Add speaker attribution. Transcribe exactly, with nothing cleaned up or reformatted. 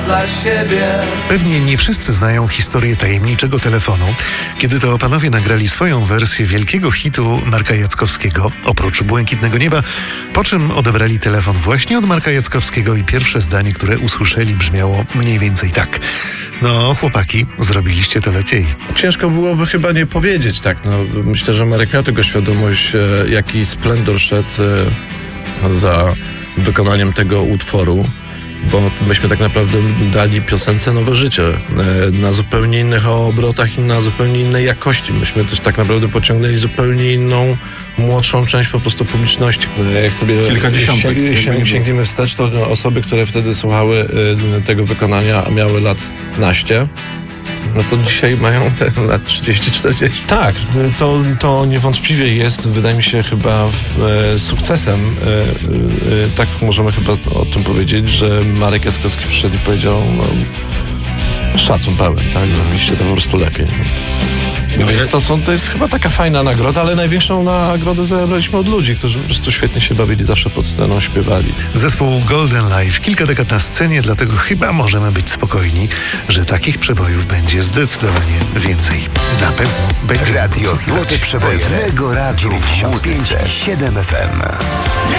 Speaker 1: dla siebie.
Speaker 2: Pewnie nie wszyscy znają historię tajemniczego telefonu, kiedy to panowie nagrali swoją wersję wielkiego hitu Marka Jackowskiego, Oprócz błękitnego nieba, po czym odebrali telefon właśnie od Marka Jackowskiego i pierwsze zdanie, które usłyszeli, brzmiało mniej więcej tak: no chłopaki, zrobiliście to lepiej.
Speaker 3: Ciężko byłoby chyba nie powiedzieć tak. No, myślę, że Marek miał tego świadomość, e, jaki splendor szedł e, za wykonaniem tego utworu, bo myśmy tak naprawdę dali piosence nowe życie e, na zupełnie innych obrotach i na zupełnie innej jakości. Myśmy też tak naprawdę pociągnęli zupełnie inną, młodszą część po prostu publiczności. E, jak sobie
Speaker 4: Kilkadziesiątek,
Speaker 3: sięg, sięg, sięgniemy wstecz, to osoby, które wtedy słuchały e, tego wykonania, a miały lat naście, no to dzisiaj mają te lat trzydzieści czterdzieści. Tak, to, to niewątpliwie jest, wydaje mi się, chyba e, sukcesem. E, e, tak możemy chyba o tym powiedzieć, że Marek Jackowski przyszedł i powiedział, no, szacun pełen, tak, zrobiliście to po prostu lepiej. No więc to, są, to jest chyba taka fajna nagroda, ale największą nagrodę zabraliśmy od ludzi, którzy po prostu świetnie się bawili, zawsze pod sceną śpiewali.
Speaker 2: Zespół Golden Life, kilka dekad na scenie, dlatego chyba możemy być spokojni, że takich przebojów będzie zdecydowanie więcej. Na pewno będzie.
Speaker 5: Radio Złote Przeboje. Pewnego razu w muzyce. siedem F M.